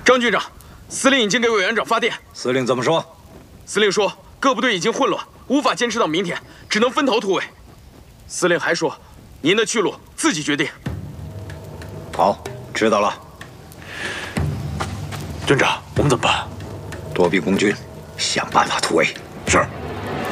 张军长，司令已经给委员长发电。 司令怎么说？ 司令说各部队已经混乱，无法坚持到明天，只能分头突围。司令还说，您的去路自己决定。 好，知道了。 军长，我们怎么办？ 躲避共军，想办法突围。 是。